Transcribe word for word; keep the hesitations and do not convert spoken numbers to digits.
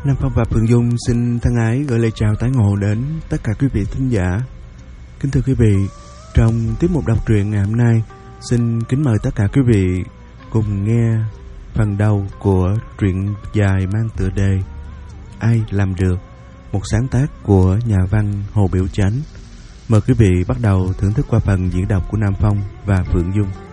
Nam Phong và Phượng Dung xin thân ái gửi lời chào tái ngộ đến tất cả quý vị thính giả. Kính thưa quý vị, trong tiết mục đọc truyện ngày hôm nay, xin kính mời tất cả quý vị cùng nghe phần đầu của truyện dài mang tựa đề Ai Làm Được, một sáng tác của nhà văn Hồ Biểu Chánh. Mời quý vị bắt đầu thưởng thức qua phần diễn đọc của Nam Phong và Phượng Dung.